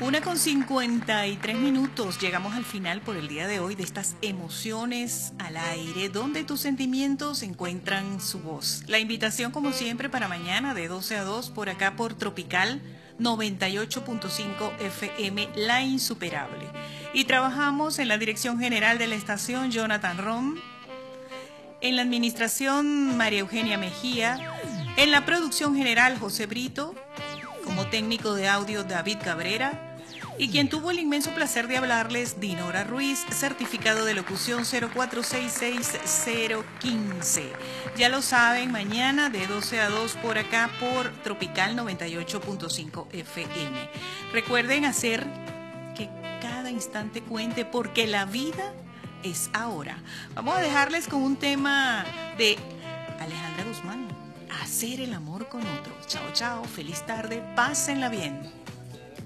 1:53. Llegamos al final por el día de hoy de estas emociones al aire, donde tus sentimientos encuentran su voz. La invitación, como siempre, para mañana de 12 a 2 por acá por Tropical 98.5 FM, La Insuperable. Y trabajamos en la dirección general de la estación, Jonathan Rom. En la administración, María Eugenia Mejía. En la producción general, José Brito. Como técnico de audio, David Cabrera. Y quien tuvo el inmenso placer de hablarles, Dinora Ruiz, certificado de locución 0466015. Ya lo saben, mañana de 12 a 2 por acá por Tropical 98.5 FM. Recuerden hacer que cada instante cuente, porque la vida es ahora. Vamos a dejarles con un tema de Alejandra Guzmán, Hacer el amor con otro. Chao, chao, feliz tarde, pásenla bien.